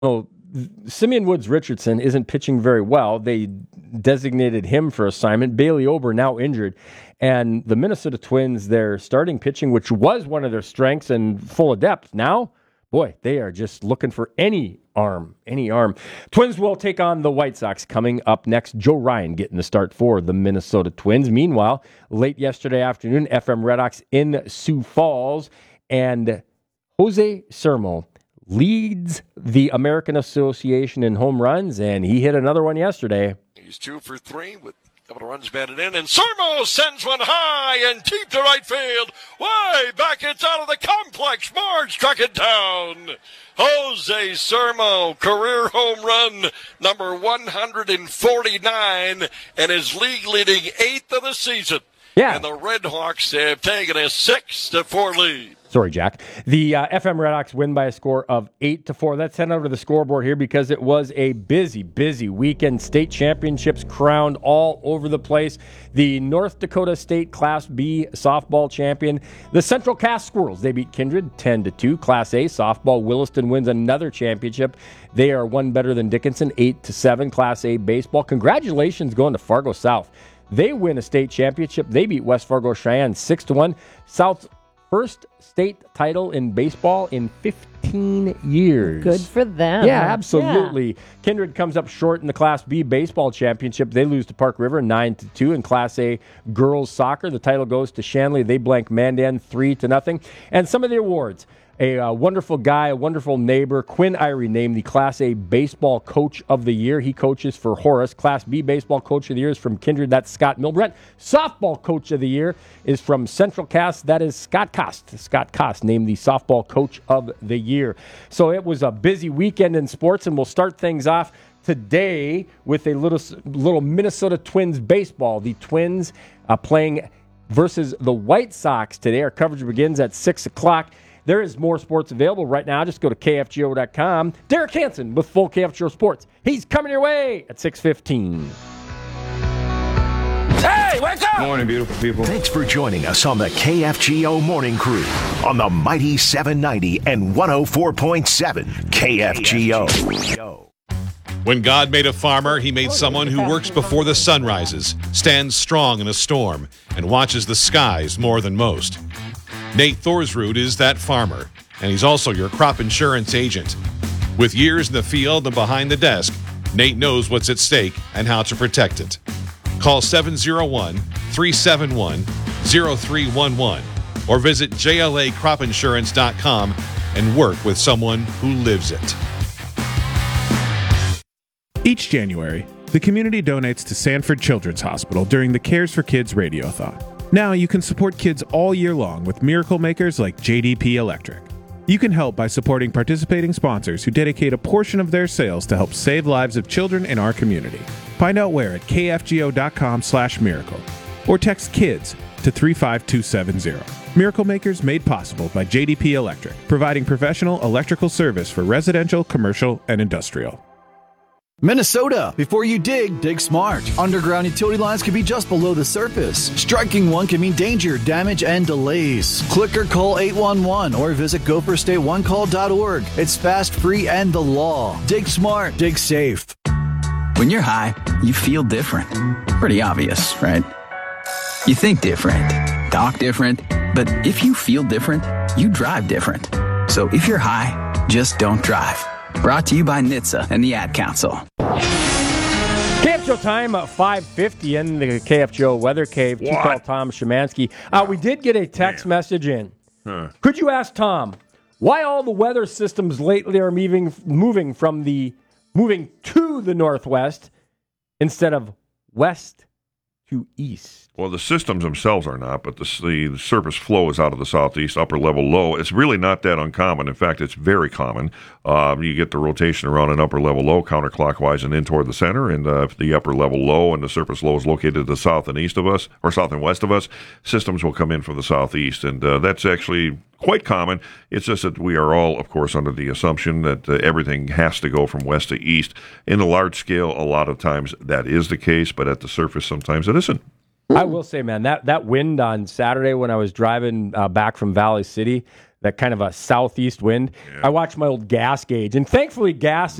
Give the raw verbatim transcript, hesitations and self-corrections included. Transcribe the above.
Well, Simeon Woods Richardson isn't pitching very well. They designated him for assignment. Bailey Ober now injured. And the Minnesota Twins, their starting pitching, which was one of their strengths and full of depth, now, boy, they are just looking for any arm, any arm. Twins will take on the White Sox coming up next. Joe Ryan getting the start for the Minnesota Twins. Meanwhile, late yesterday afternoon, F M Red Sox in Sioux Falls, and Jose Sermo leads the American Association in home runs, and he hit another one yesterday. He's two for three with a couple of runs batted in, and Sermo sends one high and deep to right field. Way back, it's out of the complex. Marge struck it down. Jose Sermo, career home run number one hundred forty-nine, and his league-leading eighth of the season. Yeah. And the Red Hawks have taken a six to four lead. Sorry, Jack. The uh, F M Red Sox win by a score of eight to four. Let's head over to the scoreboard here because it was a busy, busy weekend. State championships crowned all over the place. The North Dakota State Class B softball champion, the Central Cass Squirrels. They beat Kindred ten to two. Class A softball, Williston wins another championship. They are one better than Dickinson, eight to seven. Class A baseball. Congratulations going to Fargo South. They win a state championship. They beat West Fargo Cheyenne six to one. South's first state title in baseball in fifteen years. Good for them. Yeah, absolutely. Yeah. Kindred comes up short in the Class B baseball championship. They lose to Park River nine to two. In Class A girls soccer, the title goes to Shanley. They blank Mandan three to nothing. And some of the awards. A uh, wonderful guy, a wonderful neighbor, Quinn Irie, named the Class A Baseball Coach of the Year. He coaches for Horace. Class B Baseball Coach of the Year is from Kindred. That's Scott Milbrent. Softball Coach of the Year is from Central Cass. That is Scott Kost. Scott Kost named the Softball Coach of the Year. So it was a busy weekend in sports, and we'll start things off today with a little, little Minnesota Twins baseball. The Twins uh, playing versus the White Sox today. Our coverage begins at six o'clock. There is more sports available right now. Just go to K F G O dot com. Derek Hansen with full K F G O Sports. He's coming your way at six fifteen. Hey, wake up! Morning, beautiful people. Thanks for joining us on the K F G O Morning Crew on the mighty seven ninety and one oh four point seven K F G O. When God made a farmer, he made someone who works before the sun rises, stands strong in a storm, and watches the skies more than most. Nate Thorsrud is that farmer, and he's also your crop insurance agent. With years in the field and behind the desk, Nate knows what's at stake and how to protect it. Call seven oh one, three seven one, oh three one one or visit J L A crop insurance dot com and work with someone who lives it. Each January, the community donates to Sanford Children's Hospital during the Cares for Kids Radiothon. Now you can support kids all year long with miracle makers like J D P Electric. You can help by supporting participating sponsors who dedicate a portion of their sales to help save lives of children in our community. Find out where at K F G O dot com slash miracle or text KIDS to three five two seven zero. Miracle Makers made possible by J D P Electric, providing professional electrical service for residential, commercial, and industrial. Minnesota, before you dig, dig smart. Underground utility lines can be just below the surface. Striking one can mean danger, damage, and delays. Click or call eight one one or visit go for state one call dot org. It's fast, free, and the law. Dig smart, dig safe. When you're high, you feel different. Pretty obvious, right? You think different, talk different, but if you feel different, you drive different. So if you're high, just don't drive. Brought to you by N H T S A and the Ad Council. K F G O time, uh, five fifty in the K F G O Weather Cave. To call Tom Szymanski. Uh, we did get a text Man. message in. Huh. Could you ask Tom why all the weather systems lately are moving, moving from the moving to the northwest instead of west to east? Well, the systems themselves are not, but the, the surface flow is out of the southeast, upper level low. It's really not that uncommon. In fact, it's very common. Um, you get the rotation around an upper level low counterclockwise and in toward the center, and uh, if the upper level low and the surface low is located to the south and east of us, or south and west of us, systems will come in from the southeast, and uh, that's actually quite common. It's just that we are all, of course, under the assumption that uh, everything has to go from west to east. In the large scale, a lot of times that is the case, but at the surface, sometimes it isn't. I will say, man, that, that wind on Saturday when I was driving uh, back from Valley City, that kind of a southeast wind, yeah. I watched my old gas gauge, and thankfully gas